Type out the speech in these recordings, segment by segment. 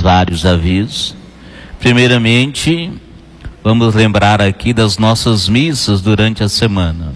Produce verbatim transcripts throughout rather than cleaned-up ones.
vários avisos. Primeiramente, vamos lembrar aqui das nossas missas durante a semana.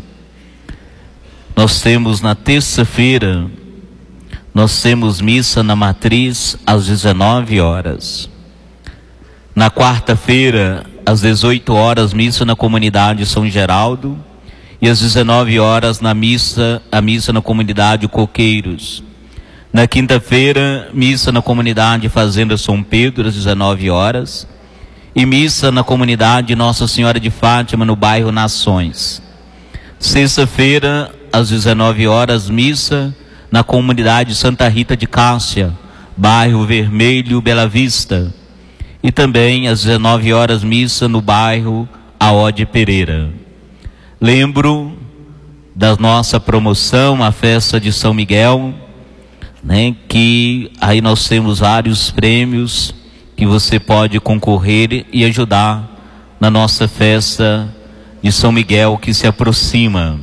Nós temos na terça-feira, nós temos missa na matriz às dezenove horas. Na quarta-feira, às dezoito horas, missa na comunidade São Geraldo. E às dezenove horas, na missa, a missa na comunidade Coqueiros. Na quinta-feira, missa na comunidade Fazenda São Pedro, às dezenove horas. E missa na comunidade Nossa Senhora de Fátima, no bairro Nações. Sexta-feira, às dezenove horas, missa na comunidade Santa Rita de Cássia, bairro Vermelho, Bela Vista. E também às dezenove horas, missa no bairro Aode Pereira. Lembro da nossa promoção, a festa de São Miguel, né, que aí nós temos vários prêmios que você pode concorrer e ajudar na nossa festa de São Miguel que se aproxima.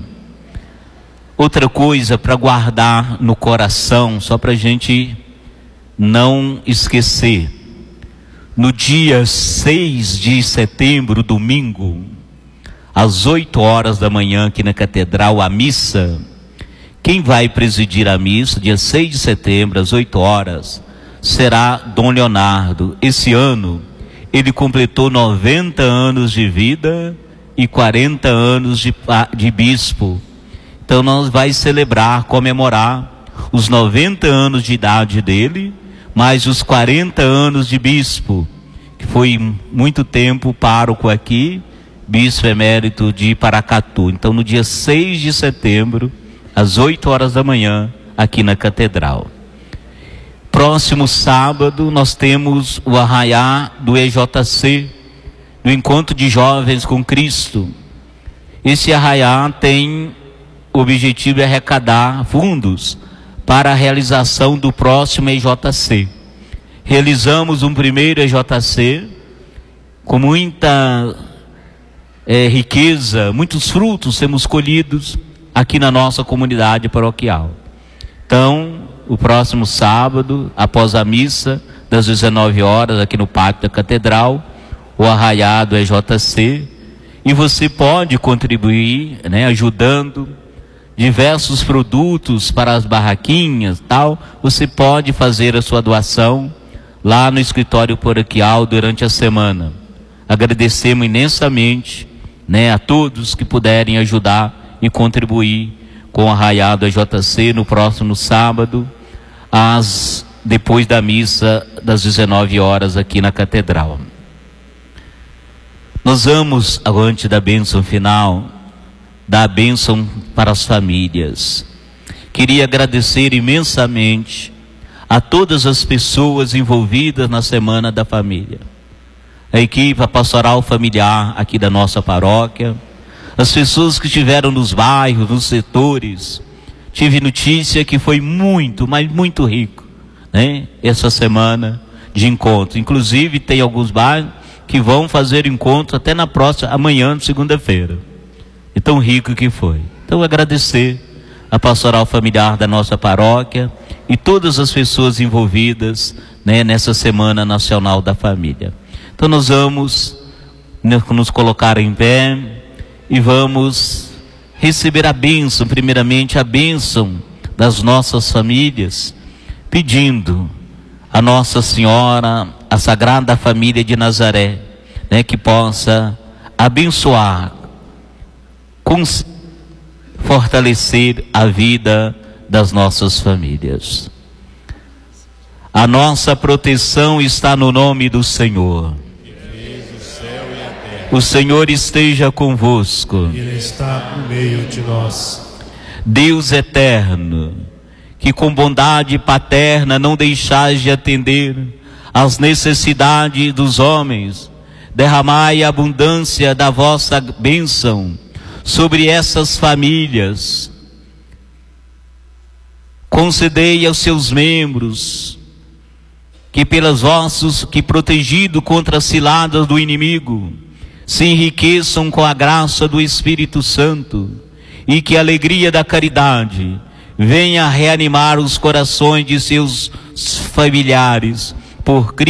Outra coisa para guardar no coração, só para a gente não esquecer. No dia seis de setembro, domingo, às oito horas da manhã, aqui na Catedral, a missa. Quem vai presidir a missa, dia seis de setembro, às oito horas, será Dom Leonardo. Esse ano, ele completou noventa anos de vida e quarenta anos de, de bispo. Então, nós vamos celebrar, comemorar os noventa anos de idade dele, mais os quarenta anos de bispo, que foi muito tempo pároco aqui, bispo emérito de Paracatu. Então, no dia seis de setembro, às oito horas da manhã, aqui na Catedral. Próximo sábado, nós temos o arraiá do E J C, do Encontro de Jovens com Cristo. Esse arraiá tem o objetivo de arrecadar fundos para a realização do próximo E J C. Realizamos um primeiro E J C com muita é, riqueza, muitos frutos temos colhidos aqui na nossa comunidade paroquial. Então, o próximo sábado, após a missa, das dezenove horas, aqui no pátio da Catedral, o arraiá do E J C, e você pode contribuir, né, ajudando diversos produtos para as barraquinhas, tal. Você pode fazer a sua doação lá no escritório paroquial durante a semana. Agradecemos imensamente, né, a todos que puderem ajudar e contribuir com o arraiá do E J C no próximo sábado, às, depois da missa das dezenove horas aqui na Catedral. Nós vamos, antes da bênção final, dar a bênção para as famílias. Queria agradecer imensamente a todas as pessoas envolvidas na Semana da Família. A equipe pastoral familiar aqui da nossa paróquia, as pessoas que estiveram nos bairros, nos setores. Tive notícia que foi muito, mas muito rico, né, essa semana de encontro. Inclusive tem alguns bairros que vão fazer encontro até na próxima, amanhã, segunda-feira. E tão rico que foi. Então, agradecer a pastoral familiar da nossa paróquia e todas as pessoas envolvidas, né, nessa Semana Nacional da Família. Então, nós vamos nos colocar em pé e vamos receber a bênção, primeiramente a bênção das nossas famílias, pedindo a Nossa Senhora, a Sagrada Família de Nazaré, né, que possa abençoar, fortalecer a vida das nossas famílias. A nossa proteção está no nome do Senhor. O Senhor esteja convosco. Ele está no meio de nós. Deus eterno, que com bondade paterna não deixais de atender às necessidades dos homens, derramai a abundância da vossa bênção sobre essas famílias. Concedei aos seus membros que pelas vossos, que protegido contra as ciladas do inimigo, se enriqueçam com a graça do Espírito Santo, e que a alegria da caridade venha reanimar os corações de seus familiares por Cristo.